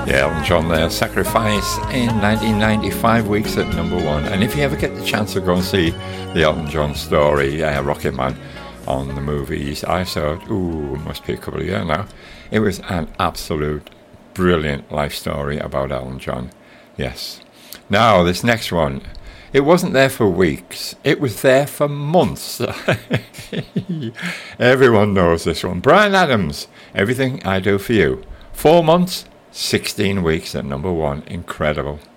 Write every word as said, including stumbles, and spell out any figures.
Yeah, Elton John there, Sacrifice in nineteen ninety-five, weeks at number one. And if you ever get the chance to go and see the Elton John story, uh, Rocket Man, on the movies, I saw it, ooh, must be a couple of years now. It was an absolute brilliant life story about Elton John. Yes. Now, this next one, it wasn't there for weeks, it was there for months. Everyone knows this one. Bryan Adams, Everything I Do For You. Four months, sixteen weeks at number one. Incredible.